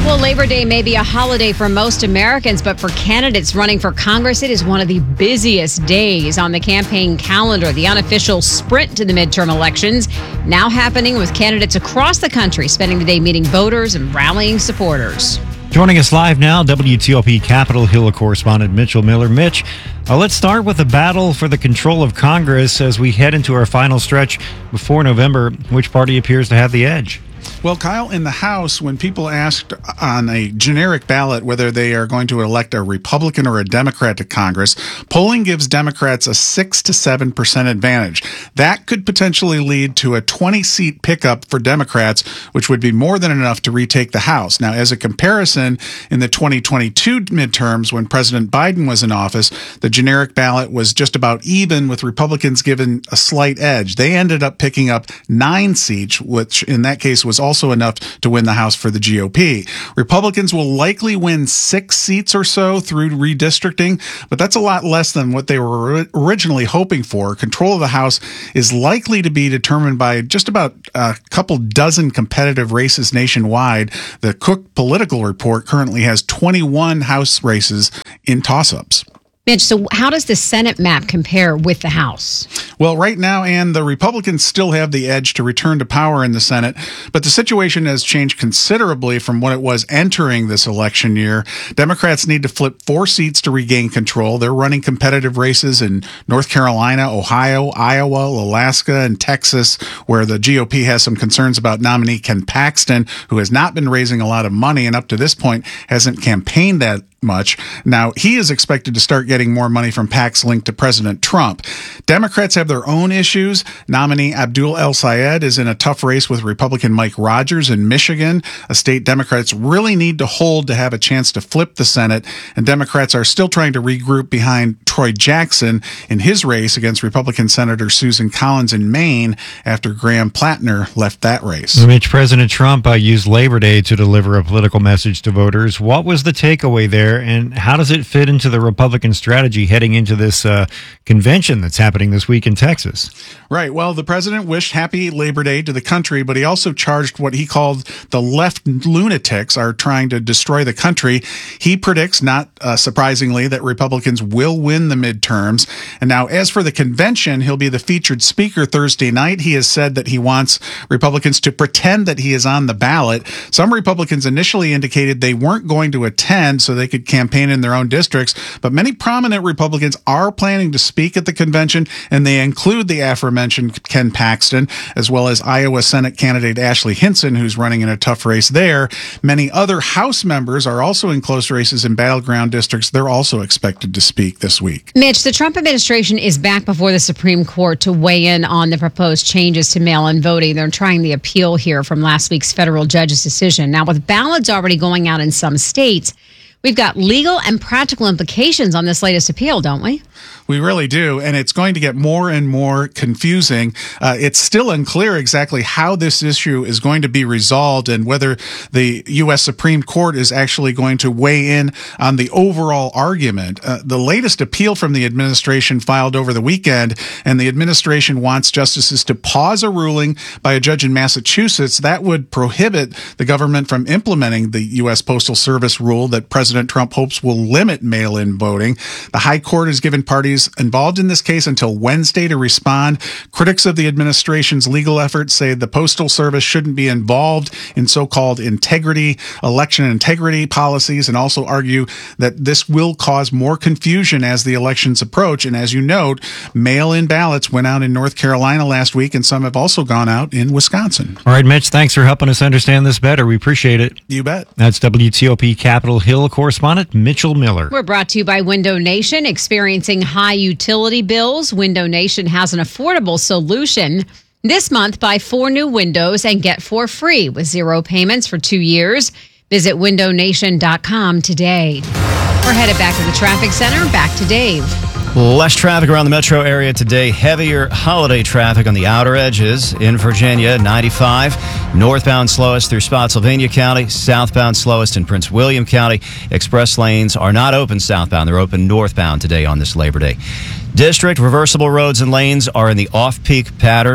Well, Labor Day may be a holiday for most Americans, but for candidates running for Congress, it is one of the busiest days on the campaign calendar. The unofficial sprint to the midterm elections now happening with candidates across the country spending the day meeting voters and rallying supporters. Joining us live now, WTOP Capitol Hill correspondent Mitchell Miller. Mitch, let's start with the battle for the control of Congress as we head into our final stretch before November. Which party appears to have the edge? Well, Kyle, in the House, when people asked on a generic ballot whether they are going to elect a Republican or a Democrat to Congress, polling gives Democrats a 6 to 7% advantage. That could potentially lead to a 20-seat pickup for Democrats, which would be more than enough to retake the House. Now, as a comparison, in the 2022 midterms, when President Biden was in office, the generic ballot was just about even, with Republicans given a slight edge. They ended up picking up 9 seats, which in that case was also enough to win the House for the GOP. Republicans will likely win 6 seats or so through redistricting, but that's a lot less than what they were originally hoping for. Control of the House is likely to be determined by just about a couple dozen competitive races nationwide. The Cook Political Report currently has 21 House races in toss-ups. Mitch, so how does the Senate map compare with the House? Well, right now, Ann, the Republicans still have the edge to return to power in the Senate, but the situation has changed considerably from what it was entering this election year. Democrats need to flip 4 seats to regain control. They're running competitive races in North Carolina, Ohio, Iowa, Alaska, and Texas, where the GOP has some concerns about nominee Ken Paxton, who has not been raising a lot of money and up to this point hasn't campaigned that much. Now, he is expected to start getting more money from PACs linked to President Trump. Democrats have their own issues. Nominee Abdul El Sayed is in a tough race with Republican Mike Rogers in Michigan, a state Democrats really need to hold to have a chance to flip the Senate. And Democrats are still trying to regroup behind Troy Jackson in his race against Republican Senator Susan Collins in Maine after Graham Plattner left that race. Mitch, President Trump used Labor Day to deliver a political message to voters. What was the takeaway there, and how does it fit into the Republican strategy heading into this convention that's happening this week in Texas? Right. Well, the president wished happy Labor Day to the country, but he also charged what he called the left lunatics are trying to destroy the country. He predicts, not surprisingly, that Republicans will win the midterms. And now, as for the convention, he'll be the featured speaker Thursday night. He has said that he wants Republicans to pretend that he is on the ballot. Some Republicans initially indicated they weren't going to attend so they could campaign in their own districts, but many prominent Republicans are planning to speak at the convention, and they include the aforementioned Ken Paxton, as well as Iowa Senate candidate Ashley Hinson, who's running in a tough race there. Many other House members are also in close races in battleground districts. They're also expected to speak this week. Mitch, the Trump administration is back before the Supreme Court to weigh in on the proposed changes to mail-in voting. They're trying the appeal here from last week's federal judge's decision. Now, with ballots already going out in some states, we've got legal and practical implications on this latest appeal, don't we? We really do, and it's going to get more and more confusing. It's still unclear exactly how this issue is going to be resolved and whether the U.S. Supreme Court is actually going to weigh in on the overall argument. The latest appeal from the administration filed over the weekend, and the administration wants justices to pause a ruling by a judge in Massachusetts that would prohibit the government from implementing the U.S. Postal Service rule that President Trump hopes will limit mail-in voting. The High Court has given parties involved in this case until Wednesday to respond. Critics of the administration's legal efforts say the Postal Service shouldn't be involved in so-called election integrity policies, and also argue that this will cause more confusion as the elections approach. And as you note, mail-in ballots went out in North Carolina last week, and some have also gone out in Wisconsin. All right, Mitch, thanks for helping us understand this better. We appreciate it. You bet. That's WTOP Capitol Hill correspondent Mitchell Miller. We're brought to you by Window Nation. Experiencing high utility bills, Window Nation has an affordable solution. This month, buy 4 new windows and get 4 free with 0 payments for 2 years. Visit windownation.com today. We're headed back to the traffic center. Back to Dave. Less traffic around the metro area today. Heavier holiday traffic on the outer edges. In Virginia, 95. Northbound slowest through Spotsylvania County. Southbound slowest in Prince William County. Express lanes are not open southbound. They're open northbound today on this Labor Day. District reversible roads and lanes are in the off-peak pattern.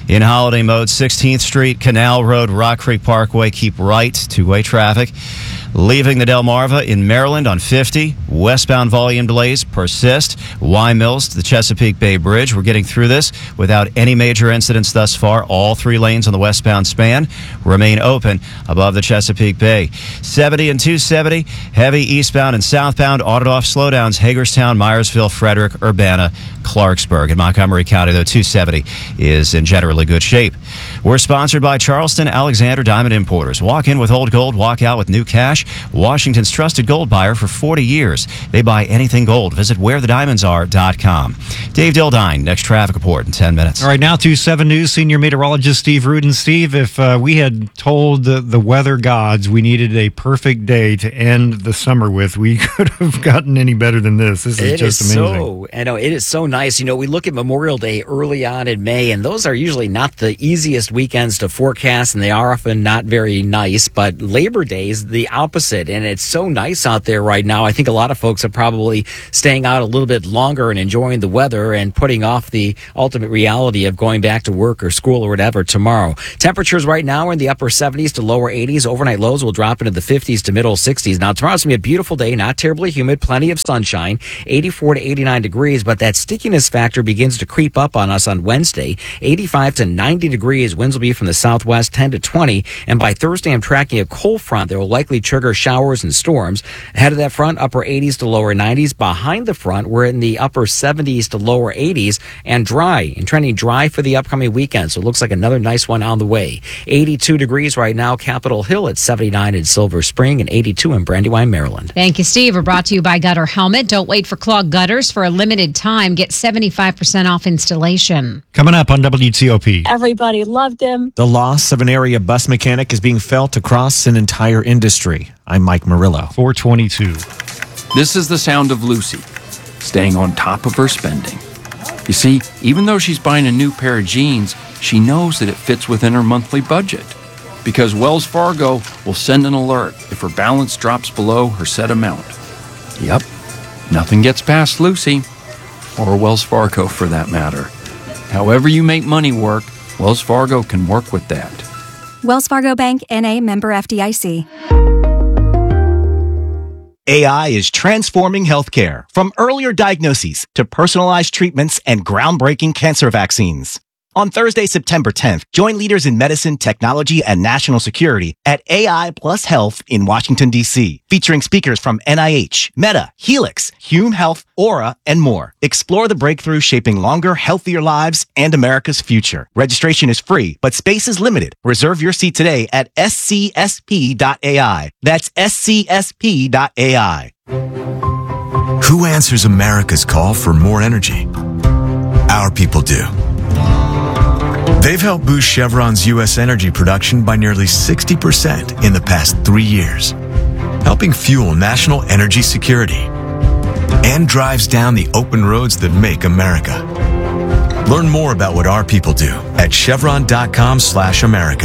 In holiday mode, 16th Street, Canal Road, Rock Creek Parkway, keep right, two-way traffic. Leaving the Delmarva in Maryland on 50. Westbound volume delays persist. Y Mills to the Chesapeake Bay Bridge. We're getting through this without any major incidents thus far. All three lanes on the westbound span remain open above the Chesapeake Bay. 70 and 270. Heavy eastbound and southbound. Audit-off slowdowns. Hagerstown, Myersville, Frederick, Urbana, Clarksburg. In Montgomery County, though, 270 is in generally good shape. We're sponsored by Charleston Alexander Diamond Importers. Walk in with old gold, walk out with new cash. Washington's trusted gold buyer for 40 years. They buy anything gold. Visit wherethediamondsare.com. Dave Dildine, next traffic report in 10 minutes. All right, now to 7 News senior meteorologist Steve Rudin. Steve, if we had told the weather gods we needed a perfect day to end the summer with, we could have gotten any better than this. This is just amazing. It is so nice. You know, we look at Memorial Day early on in May, and those are usually not the easiest weekends to forecast, and they are often not very nice. But Labor Day is the opposite, and it's so nice out there right now. I think a lot of folks are probably staying out a little bit longer and enjoying the weather and putting off the ultimate reality of going back to work or school or whatever tomorrow. Temperatures right now are in the upper 70s to lower 80s. Overnight lows will drop into the 50s to middle 60s. Now, tomorrow's going to be a beautiful day, not terribly humid, plenty of sunshine, 84 to 89 degrees, but that stickiness factor begins to creep up on us on Wednesday, 85 to 90 degrees. Winds will be from the southwest, 10 to 20, and by Thursday, I'm tracking a cold front that will likely trigger showers and storms. Ahead of that front, upper 80s to lower 90s. Behind the front, we're in the upper 70s to lower 80s and dry, and trending dry for the upcoming weekend. So it looks like another nice one on the way. 82 degrees right now, Capitol Hill at 79 in Silver Spring and 82 in Brandywine, Maryland. Thank you, Steve. We're brought to you by Gutter Helmet. Don't wait for clogged gutters. For a limited time, get 75% off installation. Coming up on WTOP. Everybody loved him. The loss of an area bus mechanic is being felt across an entire industry. I'm Mike Murillo. 422. This is the sound of Lucy, staying on top of her spending. You see, even though she's buying a new pair of jeans, she knows that it fits within her monthly budget. Because Wells Fargo will send an alert if her balance drops below her set amount. Yep, nothing gets past Lucy, or Wells Fargo for that matter. However you make money work, Wells Fargo can work with that. Wells Fargo Bank, N.A., member FDIC. AI is transforming healthcare, from earlier diagnoses to personalized treatments and groundbreaking cancer vaccines. On Thursday, September 10th, join leaders in medicine, technology, and national security at AI Plus Health in Washington, D.C., featuring speakers from NIH, Meta, Helix, Hume Health, Aura, and more. Explore the breakthrough shaping longer, healthier lives and America's future. Registration is free, but space is limited. Reserve your seat today at scsp.ai. That's scsp.ai. Who answers America's call for more energy? Our people do. They've helped boost Chevron's U.S. energy production by nearly 60% in the past 3 years, helping fuel national energy security and drives down the open roads that make America. Learn more about what our people do at chevron.com/America.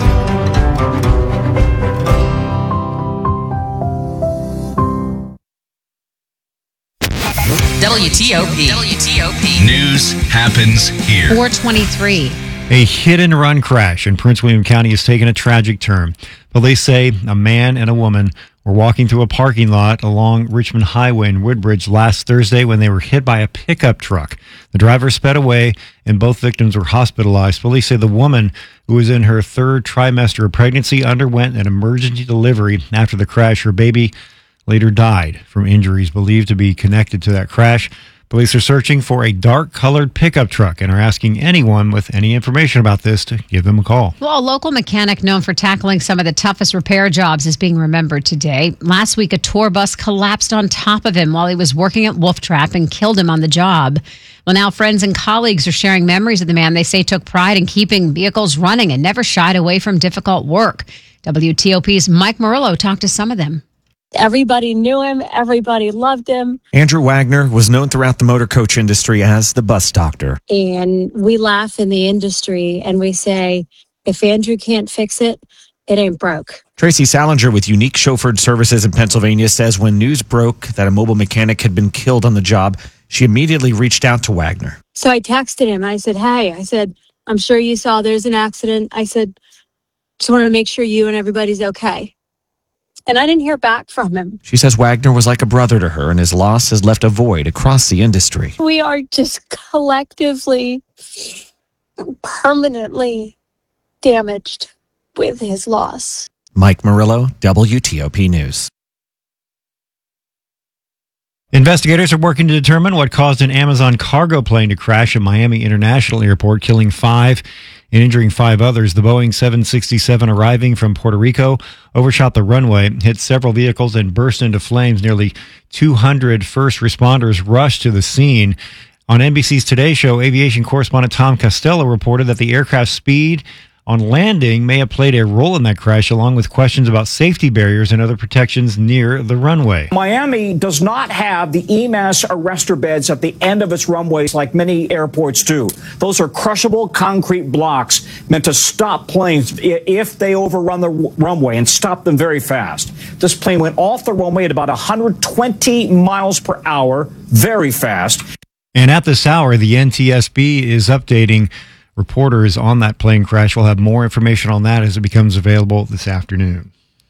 WTOP. News happens here. 423. A hit-and-run crash in Prince William County has taken a tragic turn. Police say a man and a woman were walking through a parking lot along Richmond Highway in Woodbridge last Thursday when they were hit by a pickup truck. The driver sped away, and both victims were hospitalized. Police say the woman, who was in her third trimester of pregnancy, underwent an emergency delivery after the crash. Her baby later died from injuries believed to be connected to that crash. Police are searching for a dark-colored pickup truck and are asking anyone with any information about this to give them a call. Well, a local mechanic known for tackling some of the toughest repair jobs is being remembered today. Last week, a tour bus collapsed on top of him while he was working at Wolf Trap and killed him on the job. Well, now friends and colleagues are sharing memories of the man they say took pride in keeping vehicles running and never shied away from difficult work. WTOP's Mike Murillo talked to some of them. Everybody knew him. Everybody loved him. Andrew Wagner was known throughout the motor coach industry as the bus doctor. And we laugh in the industry and we say, if Andrew can't fix it, it ain't broke. Tracy Salinger with Unique Chauffeured Services in Pennsylvania says when news broke that a mobile mechanic had been killed on the job, she immediately reached out to Wagner. So I texted him. I said, hey, I'm sure you saw there's an accident. I said, just wanted to make sure you and everybody's okay. And I didn't hear back from him. She says Wagner was like a brother to her, and his loss has left a void across the industry. We are just collectively, permanently damaged with his loss. Mike Murillo, WTOP News. Investigators are working to determine what caused an Amazon cargo plane to crash at Miami International Airport, killing 5 and injuring 5 others. The Boeing 767 arriving from Puerto Rico overshot the runway, hit several vehicles, and burst into flames. Nearly 200 first responders rushed to the scene. On NBC's Today Show, aviation correspondent Tom Costello reported that the aircraft's speed on landing may have played a role in that crash, along with questions about safety barriers and other protections near the runway. Miami does not have the EMAS arrestor beds at the end of its runways like many airports do. Those are crushable concrete blocks meant to stop planes if they overrun the runway and stop them very fast. This plane went off the runway at about 120 miles per hour, very fast. And at this hour, the NTSB is updating reporters on that plane crash. We'll have more information on that as it becomes available this afternoon.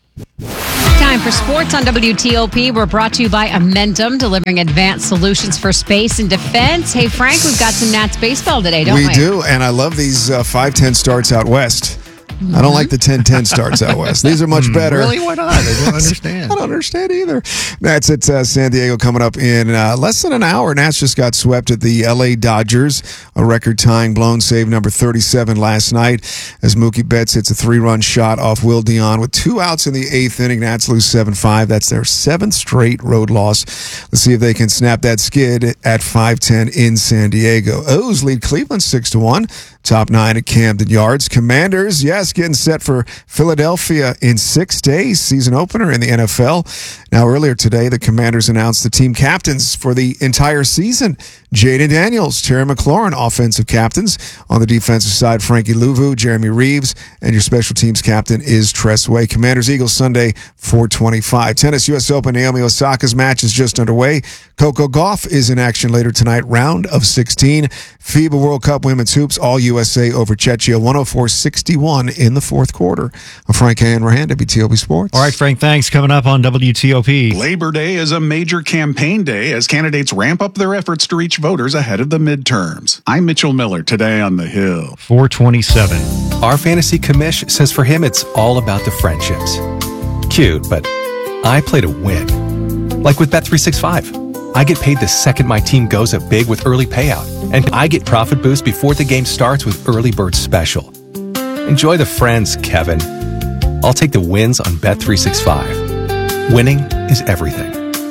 Time for sports on WTOP. We're brought to you by Amentum, delivering advanced solutions for space and defense. Hey, Frank, we've got some Nats baseball today, don't we? We do, and I love these 5-10 starts out west. I don't like the 10-10 starts out west. These are much better. Really? Why not? I don't understand. I don't understand either. Nats at San Diego coming up in less than an hour. Nats just got swept at the L.A. Dodgers, a record-tying blown save number 37 last night as Mookie Betts hits a 3-run shot off Will Dion with 2 outs in the 8th inning. Nats lose 7-5. That's their 7th straight road loss. Let's see if they can snap that skid at 5-10 in San Diego. O's lead Cleveland 6-1. Top 9 at Camden Yards. Commanders, yes, getting set for Philadelphia in 6 days. Season opener in the NFL. Now, earlier today, the Commanders announced the team captains for the entire season. Jaden Daniels, Terry McLaurin, offensive captains. On the defensive side, Frankie Louvu, Jeremy Reeves, and your special teams captain is Tress Way. Commanders-Eagles Sunday, 4:25. Tennis U.S. Open, Naomi Osaka's match is just underway. Coco Gauff is in action later tonight, round of 16. FIBA World Cup Women's Hoops, all USA over Czechia, 104-61 in the fourth quarter. I'm Frank Hanrahan, WTOP Sports. All right, Frank, thanks. Coming up on WTOP. Labor Day is a major campaign day as candidates ramp up their efforts to reach voters ahead of the midterms. I'm Mitchell Miller, today on The Hill. 4:27. Our fantasy commish says for him it's all about the friendships. Cute, but I play to win. Like with Bet365. I get paid the second my team goes up big with early payout. And I get profit boost before the game starts with Early Bird Special. Enjoy the friends, Kevin. I'll take the wins on Bet365. Winning is everything.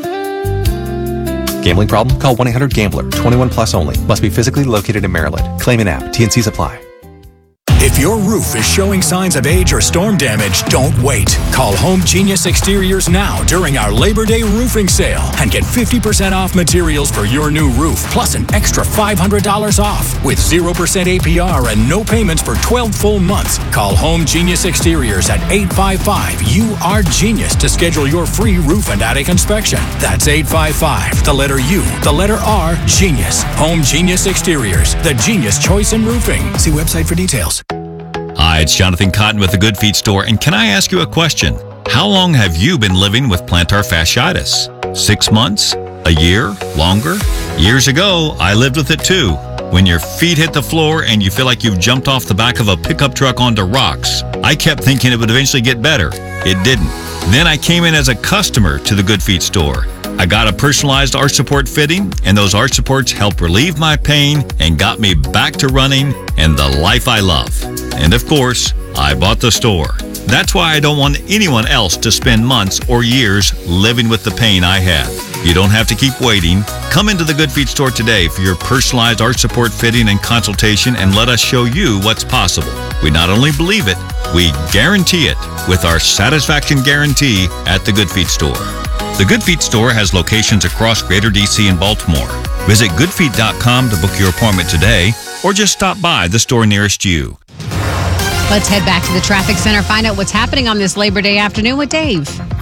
Gambling problem? Call 1-800-GAMBLER. 21 plus only. Must be physically located in Maryland. Claim an app. T&Cs apply. If your roof is showing signs of age or storm damage, don't wait. Call Home Genius Exteriors now during our Labor Day roofing sale and get 50% off materials for your new roof, plus an extra $500 off with 0% APR and no payments for 12 full months. Call Home Genius Exteriors at 855-U-R-GENIUS to schedule your free roof and attic inspection. That's 855, the letter U, the letter R, Genius. Home Genius Exteriors, the genius choice in roofing. See website for details. Hi, it's Jonathan Cotton with the Good Feet Store, and can I ask you a question? How long have you been living with plantar fasciitis? 6 months? A year? Longer? Years ago, I lived with it too. When your feet hit the floor and you feel like you've jumped off the back of a pickup truck onto rocks. I kept thinking it would eventually get better. It didn't. Then I came in as a customer to the Good Feet Store. I got a personalized arch support fitting, and those arch supports helped relieve my pain and got me back to running and the life I love. And of course, I bought the store. That's why I don't want anyone else to spend months or years living with the pain I have. You don't have to keep waiting. Come into the Good Feet Store today for your personalized arch support fitting and consultation, and let us show you what's possible. We not only believe it, we guarantee it with our satisfaction guarantee at the Good Feet Store. The Good Feet Store has locations across Greater DC and Baltimore. Visit goodfeet.com to book your appointment today, or just stop by the store nearest you. Let's head back to the traffic center, find out what's happening on this Labor Day afternoon with Dave.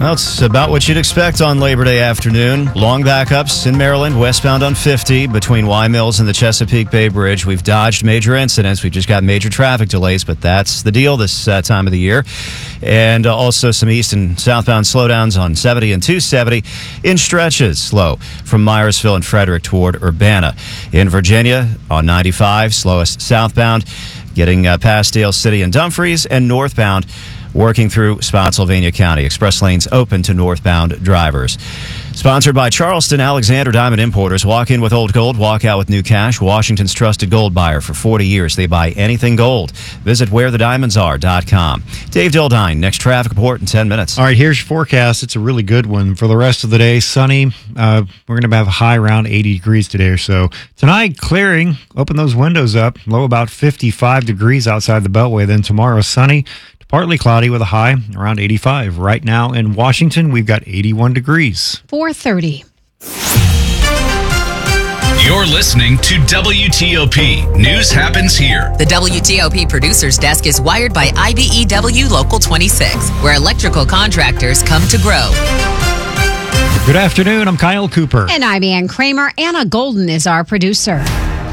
Well, it's about what you'd expect on Labor Day afternoon. Long backups in Maryland, westbound on 50 between Y Mills and the Chesapeake Bay Bridge. We've dodged major incidents. We've just got major traffic delays, but that's the deal this time of the year. And also some east and southbound slowdowns on 70 and 270 in stretches, slow from Myersville and Frederick toward Urbana. In Virginia, on 95, slowest southbound, getting past Dale City and Dumfries, and northbound working through Spotsylvania County. Express lanes open to northbound drivers. Sponsored by Charleston Alexander Diamond Importers. Walk in with old gold, walk out with new cash. Washington's trusted gold buyer for 40 years. They buy anything gold. Visit wherethediamondsare.com. Dave Dildine, next traffic report in 10 minutes. All right, here's your forecast. It's a really good one. For the rest of the day, sunny. We're going to have a high around 80 degrees today or so. Tonight, clearing. Open those windows up. Low about 55 degrees outside the Beltway. Then tomorrow, sunny. Partly cloudy with a high around 85. Right now in Washington, we've got 81 degrees. 4:30. You're listening to WTOP. News happens here. The WTOP Producers Desk is wired by IBEW Local 26, where electrical contractors come to grow. Good afternoon. I'm Kyle Cooper. And I'm Ann Kramer. Anna Golden is our producer.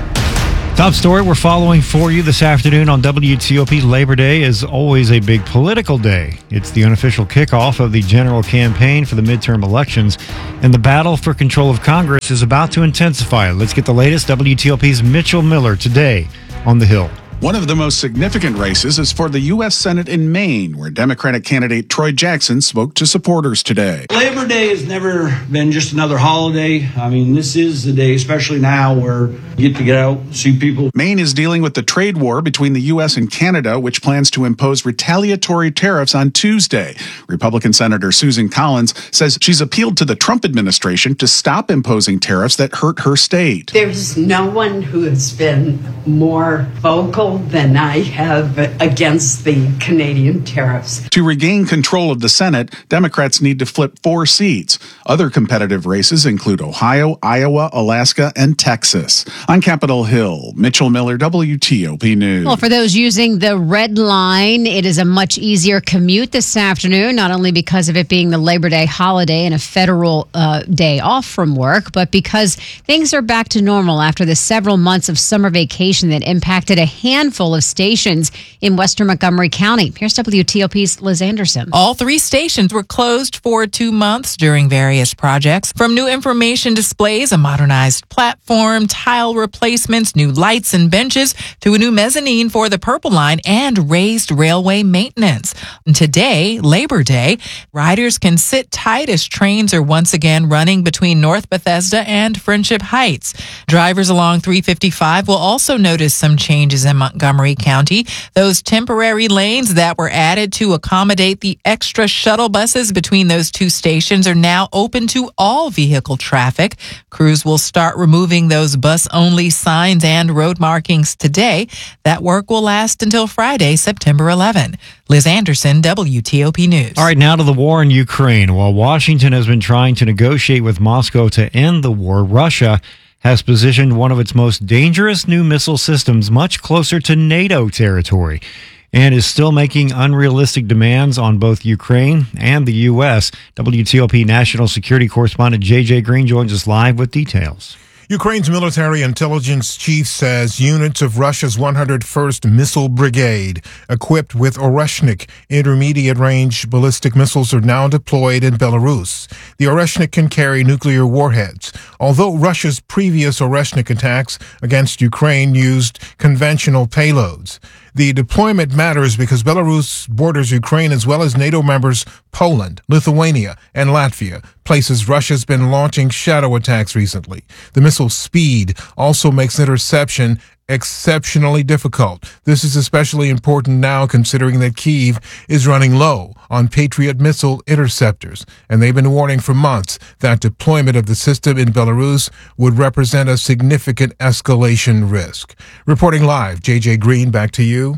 Top story we're following for you this afternoon on WTOP. Labor Day is always a big political day. It's the unofficial kickoff of the general campaign for the midterm elections, and the battle for control of Congress is about to intensify. Let's get the latest. WTOP's Mitchell Miller today on the Hill. One of the most significant races is for the U.S. Senate in Maine, where Democratic candidate Troy Jackson spoke to supporters today. Labor Day has never been just another holiday. I mean, this is the day, especially now, where you get out, see people. Maine is dealing with the trade war between the U.S. and Canada, which plans to impose retaliatory tariffs on Tuesday. Republican Senator Susan Collins says she's appealed to the Trump administration to stop imposing tariffs that hurt her state. There's no one who has been more vocal than I have against the Canadian tariffs. To regain control of the Senate, Democrats need to flip 4 seats. Other competitive races include Ohio, Iowa, Alaska, and Texas. On Capitol Hill, Mitchell Miller, WTOP News. Well, for those using the Red Line, it is a much easier commute this afternoon, not only because of it being the Labor Day holiday and a federal day off from work, but because things are back to normal after the several months of summer vacation that impacted a handful of stations in western Montgomery County. Here's WTOP's Liz Anderson. All 3 stations were closed for 2 months during various projects, from new information displays, a modernized platform, tile replacements, new lights and benches, to a new mezzanine for the Purple Line and raised railway maintenance. And today, Labor Day, riders can sit tight as trains are once again running between North Bethesda and Friendship Heights. Drivers along 355 will also notice some changes in Montgomery County. Those temporary lanes that were added to accommodate the extra shuttle buses between those 2 stations are now open to all vehicle traffic. Crews will start removing those bus-only signs and road markings today. That work will last until Friday, September 11. Liz Anderson, WTOP News. All right, now to the war in Ukraine. While Washington has been trying to negotiate with Moscow to end the war, Russia has positioned one of its most dangerous new missile systems much closer to NATO territory and is still making unrealistic demands on both Ukraine and the U.S. WTOP National Security Correspondent J.J. Green joins us live with details. Ukraine's military intelligence chief says units of Russia's 101st Missile Brigade, equipped with Oreshnik intermediate-range ballistic missiles, are now deployed in Belarus. The Oreshnik can carry nuclear warheads. Although Russia's previous Oreshnik attacks against Ukraine used conventional payloads. The deployment matters because Belarus borders Ukraine as well as NATO members Poland, Lithuania, and Latvia, places Russia's been launching shadow attacks recently. The missile's speed also makes interception exceptionally difficult. This is especially important now considering that Kyiv is running low on Patriot missile interceptors, and they've been warning for months that deployment of the system in Belarus would represent a significant escalation risk. Reporting live, JJ Green, back to you.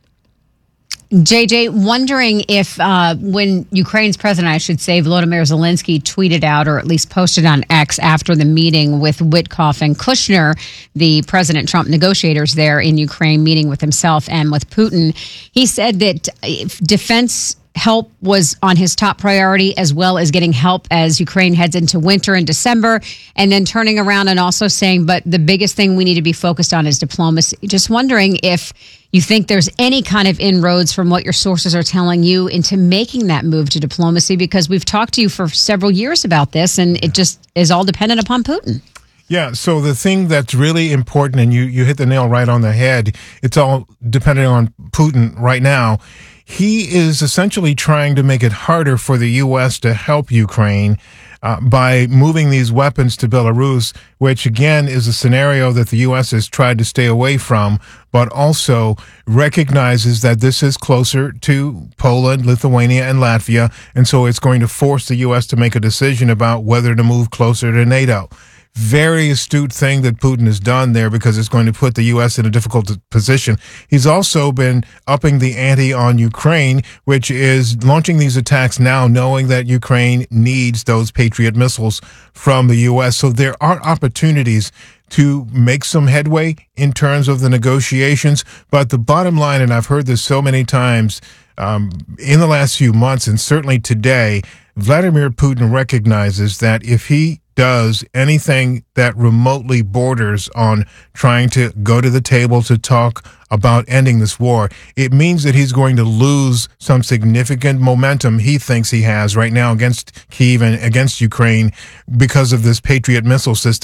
JJ, wondering if when Ukraine's president, I should say, Volodymyr Zelensky tweeted out or at least posted on X after the meeting with Witkoff and Kushner, the President Trump negotiators there in Ukraine, meeting with himself and with Putin, he said that defense help was on his top priority, as well as getting help as Ukraine heads into winter in December, and then turning around and also saying, but the biggest thing we need to be focused on is diplomacy. Just wondering if you think there's any kind of inroads from what your sources are telling you into making that move to diplomacy, because we've talked to you for several years about this, and it just is all dependent upon Putin. Yeah, so the thing that's really important, and you hit the nail right on the head, it's all dependent on Putin right now. He is essentially trying to make it harder for the U.S. to help Ukraine by moving these weapons to Belarus, which again is a scenario that the U.S. has tried to stay away from, but also recognizes that this is closer to Poland, Lithuania, and Latvia, and so it's going to force the U.S. to make a decision about whether to move closer to NATO. Very astute thing that Putin has done there, because it's going to put the U.S. in a difficult position. He's also been upping the ante on Ukraine, which is launching these attacks now, knowing that Ukraine needs those Patriot missiles from the U.S. So there are opportunities to make some headway in terms of the negotiations. But the bottom line, and I've heard this so many times in the last few months, and certainly today, Vladimir Putin recognizes that if he does anything that remotely borders on trying to go to the table to talk about ending this war, it means that he's going to lose some significant momentum he thinks he has right now against Kyiv and against Ukraine because of this Patriot missile system.